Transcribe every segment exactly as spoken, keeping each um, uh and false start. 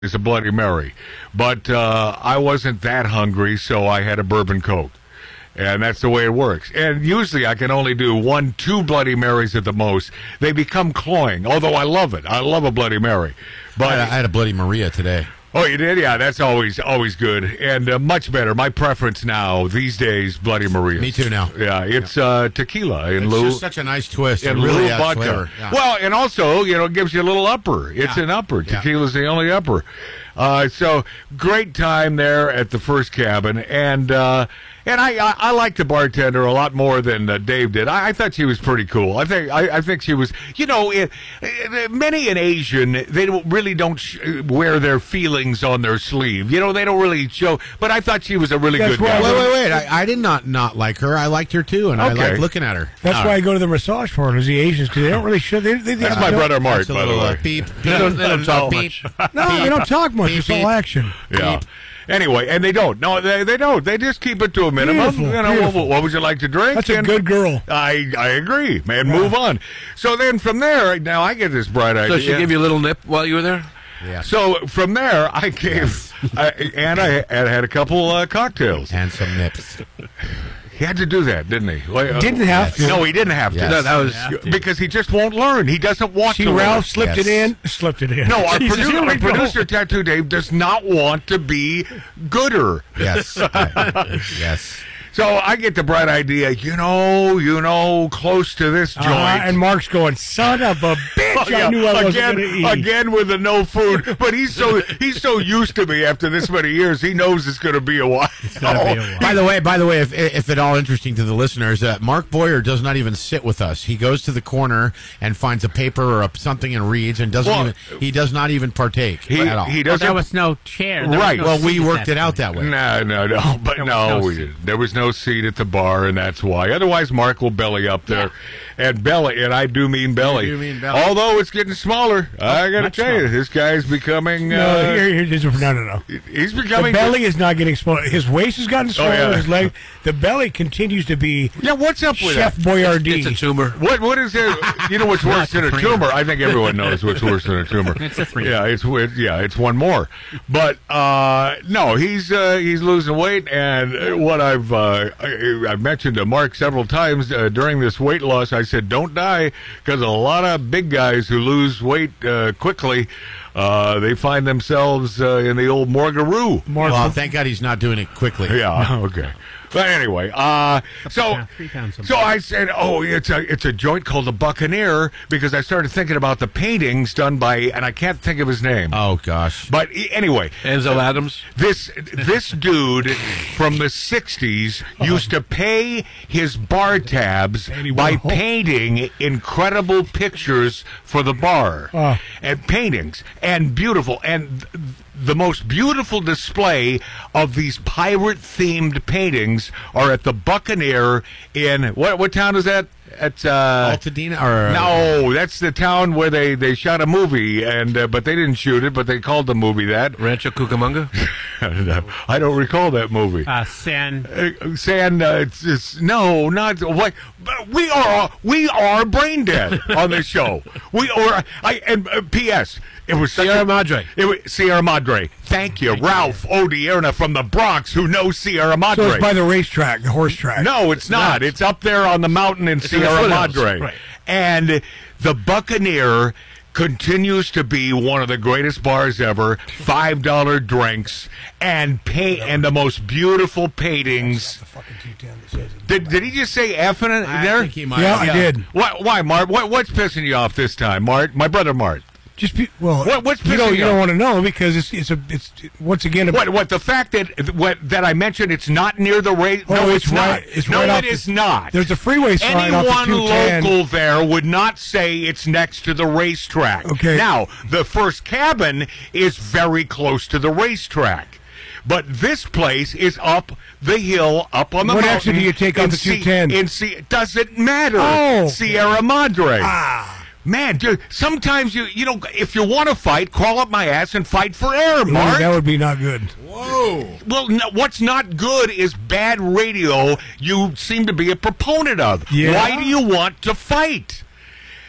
is a Bloody Mary. But uh, I wasn't that hungry, so I had a bourbon Coke. And that's the way it works. And usually I can only do one, two Bloody Marys at the most. They become cloying, although I love it. I love a Bloody Mary. But I had, I had a Bloody Maria today. Oh, you did? Yeah, that's always always good. And uh, much better. My preference now, these days, Bloody Marias. Me too now. Yeah, it's uh, tequila in It's lieu. just such a nice twist. In It really lieu adds vodka. flavor. Yeah. Well, and also, you know, it gives you a little upper. It's Yeah. an upper. Yeah. Tequila's the only upper. Uh, so, great time there at the first cabin. And uh, and I, I I liked the bartender a lot more than uh, Dave did. I, I thought she was pretty cool. I think I, I think she was, you know, it, it, many an Asian, they don't, really don't sh- wear their feelings on their sleeve. You know, they don't really show. But I thought she was a really That's good why- guy. Wait, wait, wait. I, I did not not like her. I liked her, too, and I Okay. liked looking at her. That's All why right. I go to the massage parlors, the Asians, because they don't really show. They, they, they That's they my don't- brother Mart, That's a by the little, way. uh, beep, beep. They don't, they don't talk beep. much. No, they don't talk much. Beep, It's all beep. action. Yeah. Anyway, and they don't. No, they they don't. They just keep it to a minimum. Beautiful, you know, what, beautiful. what would you like to drink? That's a And good girl. I I agree, man. Move on. So then from there, now I get this bright idea. So she gave you a little nip while you were there? Yeah. So from there, I gave, I, and I had, had a couple uh, cocktails. And some nips. He had to do that, didn't he? Well, uh, Didn't have to. No, he didn't have to. Yes. No, that was Because he just won't learn. He doesn't want See, to Ralph learn. slipped Yes. it in, slipped it in. No, our, Jesus, produ- here our we go. producer, Tattoo Dave, does not want to be gooder. Yes. I- yes. So I get the bright idea, you know, you know, close to this joint. Uh, and Mark's going, son of a bitch! Oh, yeah, I knew I wasn't again, going to eat. again with the no food. But he's so he's so used to me after this many years. He knows it's going to be a while. By the way, by the way, if if at all interesting to the listeners, uh, Mark Boyer does not even sit with us. He goes to the corner and finds a paper or a, something and reads, and doesn't Well, even he does not even partake He at all. he Well, doesn't. there was no chair. There was Right. no well, we seat worked at it out that that way. No, no, no. But There was no, no we seat. didn't. There was no seat at the bar, and that's why. Otherwise, Mark will belly up there, and belly, and I do mean belly. You do mean belly. Although it's getting smaller, I got to much tell you, smaller. this guy's becoming. No, Uh, here, here, here's a- no, no, no. he's The becoming. belly is not getting smaller. His waist has gotten smaller. yeah. His leg, the belly continues to be Yeah, what's up with Chef that? Boyardee. It's a tumor. What what is it? You know what's worse than a tumor? I think everyone knows what's worse than a tumor. It's a three. Yeah, it's it, yeah, it's one more. But uh, no, he's uh, he's losing weight, and uh, what I've uh, I, I've mentioned to Mark several times uh, during this weight loss, I said don't die because a lot of big guys who lose weight uh, quickly, uh, they find themselves uh, in the old morgaroo. Mark, Well, thank God he's not doing it quickly. Yeah. Okay. But anyway, uh, so pound, three pounds of so I said, oh, it's a it's a joint called the Buccaneer because I started thinking about the paintings done by, and I can't think of his name. Oh gosh. But e- anyway, Enzo Adams? this this dude from the sixties used to pay his bar tabs by Warhol. painting incredible pictures for the bar. Oh. And paintings and beautiful and th- the most beautiful display of these pirate themed paintings are at the Buccaneer in what what town is that? At uh Altadena or no, that's the town where they, they shot a movie, and uh, but they didn't shoot it, but they called the movie that. Rancho Cucamonga? I don't recall that movie. Uh, San. Uh, San, uh, it's, it's no, not like we are. We are brain dead on this show. We are. I and uh, P S. It was such Sierra a- Madre. It was Sierra Madre. Thank you, Ralph Odierna from the Bronx, who knows Sierra Madre. so it's by the racetrack, the horse track. No, it's not. It's up there on the mountain in in the Sierra foothills. Madre. Right. And the Buccaneer continues to be one of the greatest bars ever. Five dollar drinks and pay and the most beautiful paintings. The fucking Q ten that says it. Did, did he just say F in it I there? think he might. Yeah, I did. Why, why, Mart? What, what's pissing you off this time, Mart? My brother, Mart. Just be, well, What- what's you pissing don't you you don't off? want to know because it's it's a it's once again a, What? What? The fact that what that I mentioned it's not near the race. Oh, no, it's it's, right- not. it's no, right off it the- is not. there's a freeway sign off the Anyone two ten. local there would not say it's next to the racetrack. Okay. Now, the first cabin is very close to the racetrack. But this place is up the hill, up on the What mountain. exit do you take in off the C- two ten? In C- it doesn't matter. Oh. Sierra Madre. Ah. Man, dude, sometimes you you know if you want to fight, crawl up my ass and fight for air, Mark. That would be not good. Whoa. Well, no, what's not good is bad radio you seem to be a proponent of. Yeah. Why do you want to fight?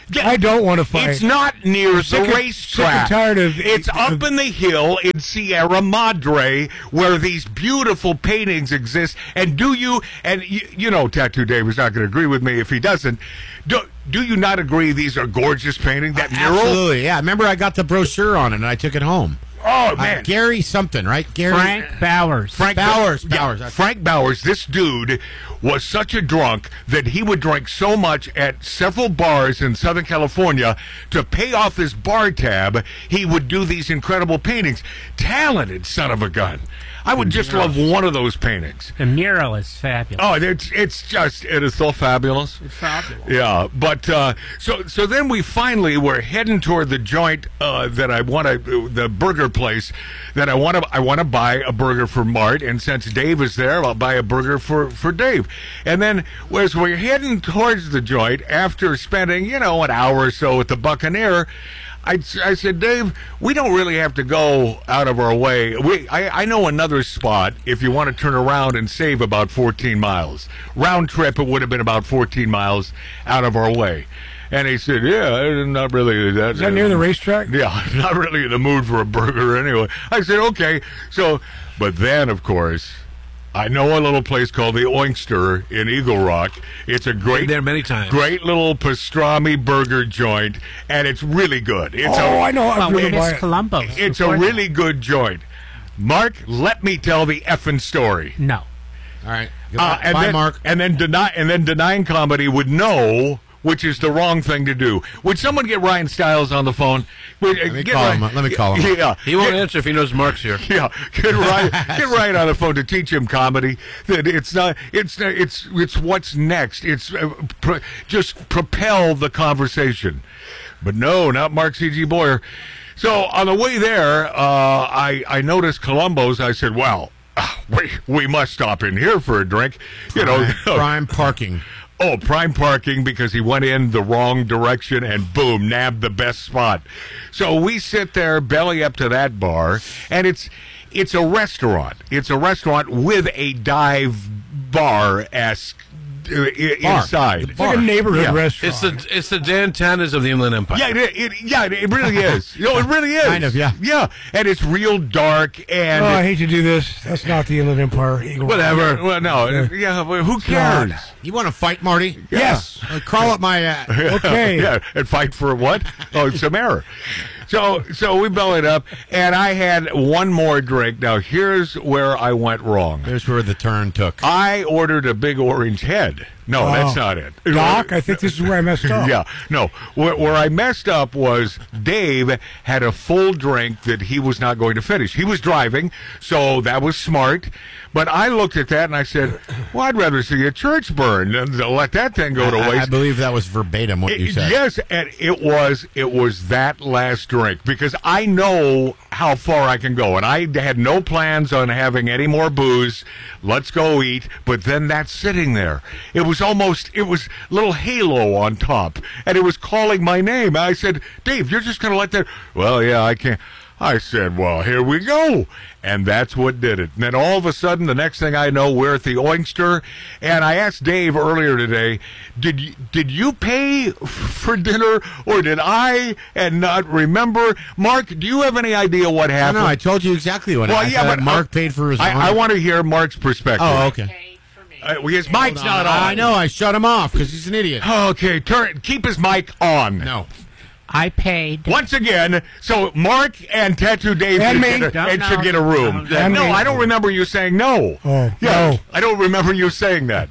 Yeah, I don't want to fight. It's not near the sick of- racetrack. sick and tired of- It's up of- in the hill in Sierra Madre where these beautiful paintings exist. And do you, and you, you know, Tattoo Dave is not going to agree with me if he doesn't. Do, do you not agree these are gorgeous paintings? That mural? Absolutely, yeah. Remember, I got the brochure on it and I took it home. Oh, Uh, man. Gary something, right? Gary Frank Bowers. Frank Bowers, Yeah, Bowers. Frank Bowers, this dude was such a drunk that he would drink so much at several bars in Southern California to pay off his bar tab, he would do these incredible paintings. Talented son of a gun. I would just love one of those paintings. The mural is fabulous. Oh, it's it's just it is so fabulous. It's fabulous. Yeah, but uh, so so then we finally were heading toward the joint uh, that I want to, the burger place that I want to I want to buy a burger for Mart, and since Dave is there, I'll buy a burger for for Dave. And then as we're heading towards the joint, after spending you know an hour or so at the Buccaneer, I, I said, Dave, we don't really have to go out of our way. We, I, I know another spot if you want to turn around and save about fourteen miles. Round trip, it would have been about fourteen miles out of our way. And he said, yeah, I'm not really that. Is that near the racetrack? Yeah, not really in the mood for a burger anyway. I said, okay. So, but then, of course, I know a little place called the Oinkster in Eagle Rock. It's a great, Been there many times. great little pastrami burger joint, and it's really good. It's Oh, a, I know. Well, I've we driven by missed it. Columbus. It's a before really good joint. Mark, let me tell the effing story. that. No. All right. Uh, and Bye, then, Mark. And then deny, and then denying comedy would know, which is the wrong thing to do. Would someone get Ryan Stiles on the phone? Would, uh, Let me get call Ryan- him. Let me call him. Yeah, He won't Get- answer if he knows Mark's here. Yeah, get Ryan, get Ryan on the phone to teach him comedy. That it's not, it's not, it's it's what's next. It's uh, pro, just propel the conversation. But no, not Mark C G Boyer. So on the way there, uh, I I noticed Columbo's. I said, well, uh, we we must stop in here for a drink. You know, Prime, prime parking. Oh, prime parking because he went in the wrong direction and boom, nabbed the best spot. So we sit there belly up to that bar, and it's it's a restaurant. It's a restaurant with a dive bar-esque uh, i- Bar. inside. It's like a neighborhood Yeah. restaurant. It's the it's the Dan Tannas of the Inland Empire. Yeah, it, it, yeah, it really is. You know, it really is. Kind of, yeah. Yeah, and it's real dark and Oh, I hate to do this. That's not the Inland Empire. Eagle Rock. whatever. Well, no, yeah, well, who cares? not. You want to fight, Marty? Yes. Uh, call up my. Uh, Okay. Yeah, and fight for what? Oh, some error. So, so we bellied up, and I had one more drink. Now, here's where I went wrong. There's where the turn took. I ordered a big orange head. No, Oh. that's not it. Doc, I think this is where I messed up. Yeah, no. Where, where I messed up was Dave had a full drink that he was not going to finish. He was driving, so that was smart. But I looked at that and I said, well, I'd rather see a church burn than to let that thing go to I, I waste. believe that was verbatim what you It- said. Yes, and it was it was that last drink because I know how far I can go, and I had no plans on having any more booze. Let's go eat, but then that's sitting there. It was almost it was little halo on top, and it was calling my name. I said, Dave, you're just gonna let that? Well, yeah, I can't. I said, well, here we go. And that's what did it. And then all of a sudden, the next thing I know, we're at the Oinkster. And I asked Dave earlier today, did you, did you pay for dinner or did I and not remember? Mark, do you have any idea what No, happened? no, I told you exactly what well, happened. yeah, I but thought Mark uh, paid for his own. I, I want to hear Mark's perspective. Oh, okay. Uh, his mic's not on. I know. I shut him off because he's an idiot. Okay, turn. Keep his mic on. No. I paid. Once again, so Mark and Tattoo Dave And should, me. get, a, Don't and should know. get a room. Don't And no, me. I don't remember you saying no. Oh, yeah, no. I don't remember you saying that.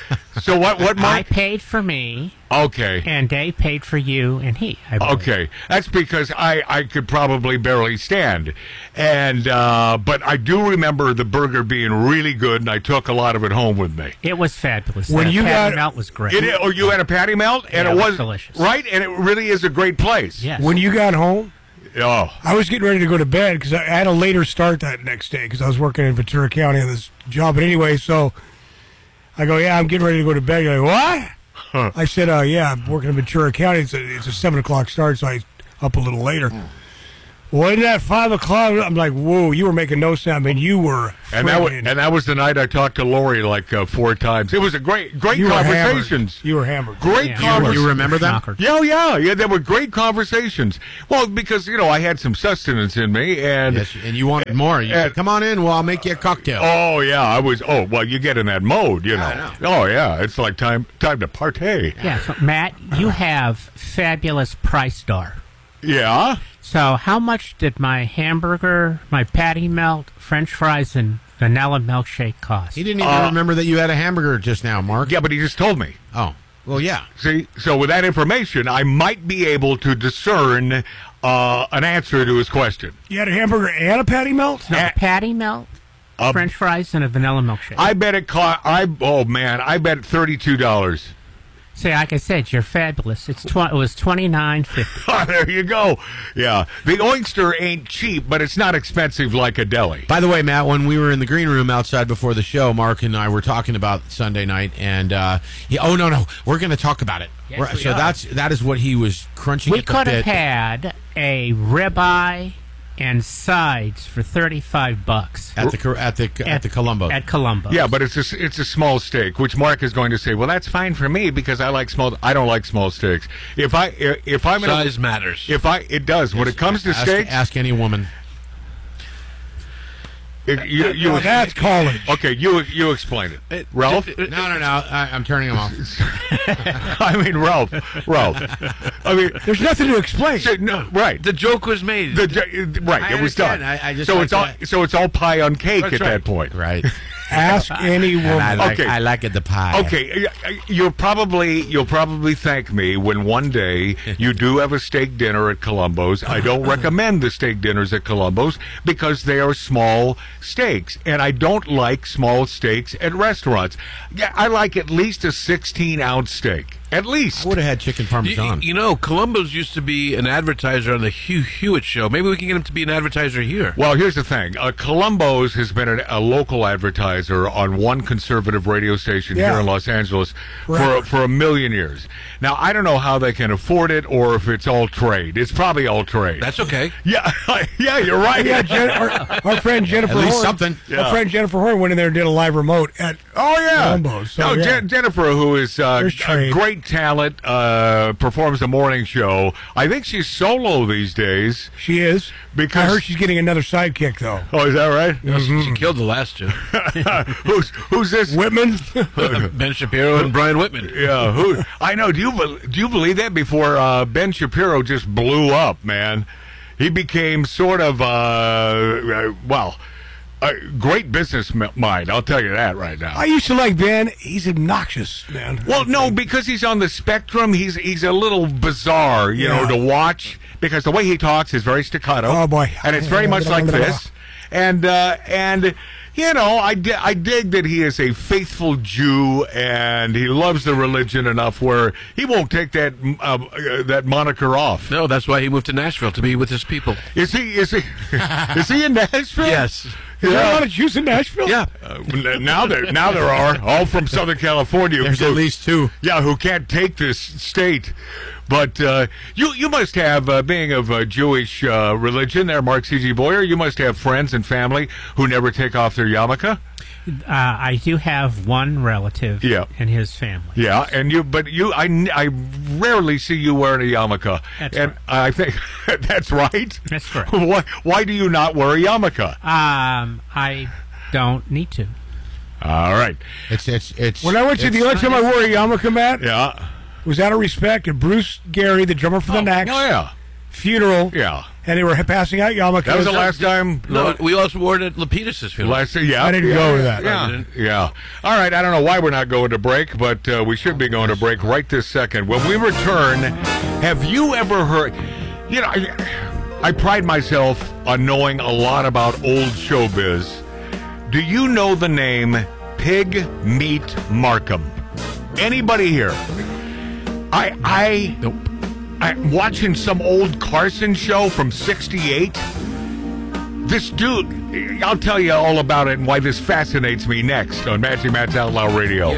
So what? What, I Mark? paid for me, Okay. and Dave paid for you and he. I believe. Okay, that's because I, I could probably barely stand, and uh, but I do remember the burger being really good, and I took a lot of it home with me. It was fabulous. When The you patty got- melt was great. It, or you had a patty melt, and Yeah, it it was was delicious. right, and it really is a great place. Yes. When you got home, Oh, I was getting ready to go to bed because I had a later start that next day because I was working in Ventura County on this job. But anyway, so I go, yeah, I'm getting ready to go to bed. You're like, what? I said, uh, yeah, I'm working in Ventura County. It's a, it's a seven o'clock start, so I up a little later. Well, in that five o'clock, I'm like, whoa, you were making no sound. I mean, you were. And that, was, friggin- and that was the night I talked to Lori like uh, four times. It was a great, great you were conversations. hammered. You were hammered. Great Yeah. conversations. You remember them? Knocker. Yeah, oh, yeah, yeah. There were great conversations. Well, because you know I had some sustenance in me, and Yes, and you wanted more. You And- said, come on in, well, I'll make you a cocktail. oh yeah, I was. Oh well, you get in that mode, you know. I know. Oh yeah, it's like time time to partay. Yeah, so Matt, you have fabulous price star. Yeah. So how much did my hamburger, my patty melt, French fries, and vanilla milkshake cost? He didn't even Uh, remember that you had a hamburger just now, Mark. Yeah, but he just told me. Oh, well, yeah. See, so with that information, I might be able to discern uh, an answer to his question. You had a hamburger and a patty melt? No, Uh, patty melt, uh, French fries, and a vanilla milkshake. I bet it cost. I oh man, I bet thirty-two dollars. See, like I said, you're fabulous. It's tw- it was twenty nine fifty. There you go. Yeah, the oyster ain't cheap, but it's not expensive like a deli. By the way, Matt, when we were in the green room outside before the show, Mark and I were talking about Sunday night, and uh, he, oh no, no, we're going to talk about it. Yes, We're- we so are. that's that is what he was crunching. We at the could have bit. had a ribeye and sides for thirty five bucks at the Cor- at the at, the Columbo. At Columbo. Yeah, but it's a, it's a small steak, which Mark is going to say, well, that's fine for me because I like small. I don't like small steaks. If I if I'm in a, Size matters. if I it does when it comes to ask, steaks. ask any woman. it- you, you, No, that's college. okay, you you explain it, Ralph. No, no, no. I, I'm turning him off. I mean, Ralph, Ralph. I mean, There's nothing to explain. so- no, right. The joke was made. The, the, right, I it was done. understand. I- I just so like it's all that. so it's all pie on cake That's at right. that point. Right. Ask any And I woman. like Okay. I like it the pie. Okay, you'll probably you'll probably thank me when one day you do have a steak dinner at Columbo's. I don't recommend the steak dinners at Columbo's because they are small steaks, and I don't like small steaks at restaurants. Yeah, I like at least a sixteen ounce steak, at least. I would have had chicken You, parmesan. you know, Columbo's used to be an advertiser on the Hugh Hewitt show. Maybe we can get him to be an advertiser here. Well, here's the thing. Uh, Columbo's has been a, a local advertiser on one conservative radio station Yeah. here in Los Angeles for, Forever. for a million years. Now, I don't know how they can afford it or if it's all trade. It's probably all trade. That's okay. yeah, yeah, you're right. Yeah, Jen, our, our friend Jennifer At least Horn. something. Our friend Jennifer Horn went in there and did a live remote at. Oh, yeah. Columbo's, so, no, yeah. Jen- Jennifer, who is uh, There's a trade. great talent, uh, performs the morning show. I think she's solo these days. She is. Because- I heard she's getting another sidekick though. Oh, is that right? She killed the last two. who's, who's this? Whitman. Ben Shapiro and Brian Whitman. Yeah, who? I know. Do you bel- do you believe that? Before uh, Ben Shapiro just blew up, man, he became sort of uh, uh, well, a great business m- mind. I'll tell you that right now. I used to like Ben. He's obnoxious, man. well, no, because he's on the spectrum. He's he's a little bizarre, you Yeah. know, to watch because the way he talks is very staccato. Oh, boy. and it's very much like this. And uh, and you know, I di- I dig that he is a faithful Jew and he loves the religion enough where he won't take that uh, uh, that moniker off. No, that's why he moved to Nashville, to be with his people. Is he is he is he in Nashville? Yes. Is there a lot of Jews in Nashville? Yeah. Uh, now there now there are all from Southern California. There's who- at least two. Yeah, who can't take this state. But uh, you you must have, uh, being of uh, Jewish uh, religion there, Mark C G. Boyer, you must have friends and family who never take off their yarmulke. Uh, I do have one relative Yeah. and his family. Yeah, and you, but you, I, n- I rarely see you wearing a yarmulke. That's and right. I think that's right. That's correct. why, why do you not wear a yarmulke? Um, I don't need to. All right. It's it's it's. When I went to the only time I wore a yarmulke, Matt, Yeah. was out of respect at Bruce Gary, the drummer for the Oh, Knacks, yeah. funeral. Yeah. And they were passing out yarmulkes. That was the last time. No, we also wore it at Lapidus' funeral. Last, yeah, I didn't yeah, go to that. Yeah, I didn't. yeah. All right. I don't know why we're not going to break, but uh, we should be going to break right this second. When we return, have you ever heard? You know, I, I pride myself on knowing a lot about old showbiz. Do you know the name Pig Meat Markham? Anybody here? I I Nope. I'm watching some old Carson show from sixty-eight. This dude, I'll tell you all about it and why this fascinates me next on Matching Matt's Outlaw Radio.